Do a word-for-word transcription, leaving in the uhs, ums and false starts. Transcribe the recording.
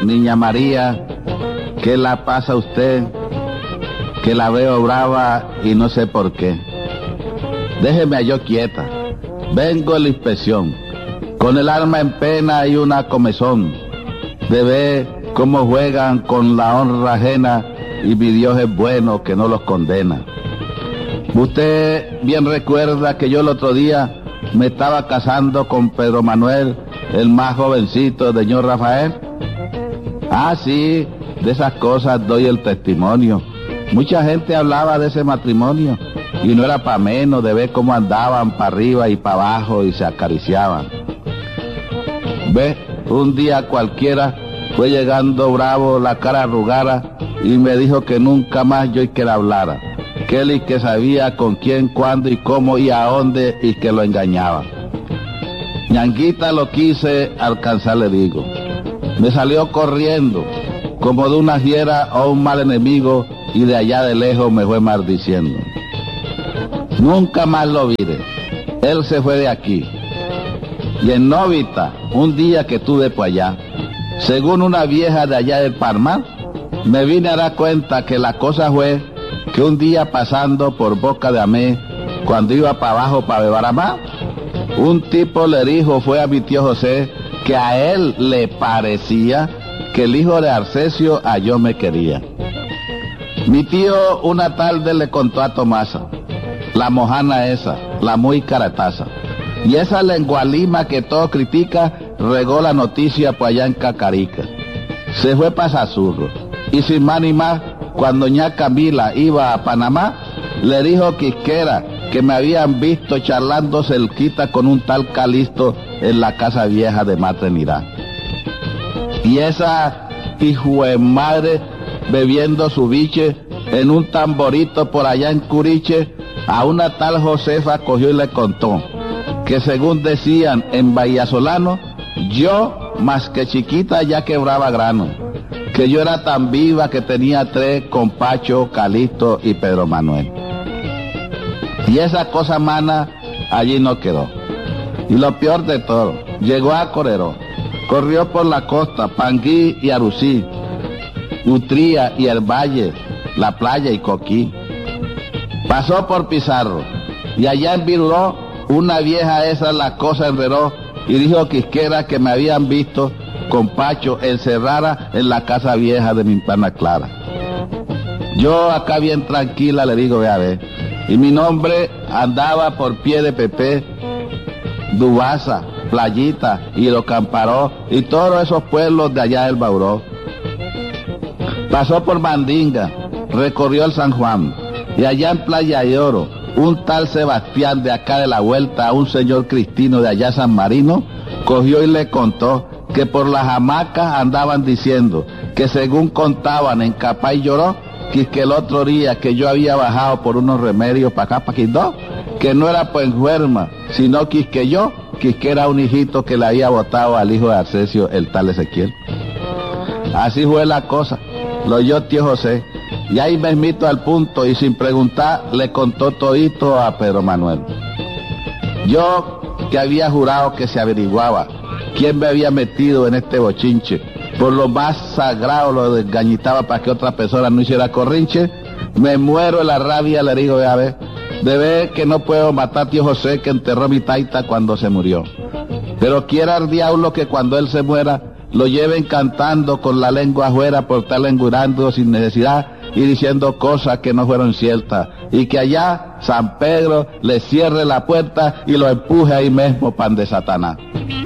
niña María, ¿qué la pasa a usted? Que la veo brava y no sé por qué. Déjeme yo quieta. Vengo a la inspección, con el alma en pena y una comezón, de ver cómo juegan con la honra ajena, y mi Dios es bueno que no los condena. Usted bien recuerda que yo el otro día me estaba casando con Pedro Manuel, el más jovencito de señor Rafael. Ah, sí, de esas cosas doy el testimonio. Mucha gente hablaba de ese matrimonio, y no era para menos de ver cómo andaban para arriba y para abajo y se acariciaban. Ve, un día cualquiera fue llegando bravo, la cara arrugada, y me dijo que nunca más yo y que le hablara, que él y que sabía con quién, cuándo y cómo y a dónde, y que lo engañaba. Ñanguita lo quise alcanzar, le digo. Me salió corriendo, como de una fiera o un mal enemigo, y de allá de lejos me fue maldiciendo. Nunca más lo viré. Él se fue de aquí. Y en Novita, un día que estuve por allá, según una vieja de allá del Palmar, me vine a dar cuenta que la cosa fue que un día pasando por Boca de Amé, cuando iba para abajo para Bebaramá, un tipo le dijo fue a mi tío José que a él le parecía que el hijo de Arcesio a yo me quería. Mi tío una tarde le contó a Tomasa, la mojana esa, la muy carataza, y esa lengua lima que todo critica, regó la noticia por allá en Cacarica. Se fue para Sazurro, y sin más ni más, cuando doña Camila iba a Panamá, le dijo Quisquera que me habían visto charlando cerquita con un tal Calisto en la casa vieja de Maternidad. Y esa hijo de madre, bebiendo su biche en un tamborito por allá en Curiche, a una tal Josefa cogió y le contó que según decían en Vallasolano, yo más que chiquita ya quebraba grano, que yo era tan viva que tenía tres con Pacho, Calixto y Pedro Manuel. Y esa cosa mana allí no quedó. Y lo peor de todo, llegó a Coreró, corrió por la costa, Panguí y Arusí, Utría y el Valle, la playa y Coquí. Pasó por Pizarro, y allá en Viruló, una vieja esa la cosa enredó, y dijo Quisquera que me habían visto con Pacho encerrada en la casa vieja de mi pana Clara. Yo acá bien tranquila le digo, ve a ver, y mi nombre andaba por pie de Pepe, Dubasa, Playita, y Los Camparó, y todos esos pueblos de allá del Bauró. Pasó por Mandinga, recorrió el San Juan, y allá en Playa de Oro, un tal Sebastián de acá de la vuelta, a un señor cristino de allá San Marino, cogió y le contó que por las hamacas andaban diciendo que según contaban en Capá y Lloró, que es que el otro día que yo había bajado por unos remedios para acá, para Quindó, que no era por enferma, sino que es que yo, que es que era un hijito que le había botado al hijo de Arcesio, el tal Ezequiel. Así fue la cosa, lo oyó tío José, y ahí me invito al punto, y sin preguntar le contó todito a Pedro Manuel. Yo que había jurado que se averiguaba quién me había metido en este bochinche, por lo más sagrado lo desgañitaba para que otra persona no hiciera corrinche, me muero de la rabia, le digo, a ver, de ver que no puedo matar a tío José que enterró mi taita cuando se murió. Pero quiera el diablo que cuando él se muera, lo lleven cantando con la lengua afuera por estar lengurando sin necesidad y diciendo cosas que no fueron ciertas, y que allá San Pedro le cierre la puerta y lo empuje ahí mismo pan de Satanás.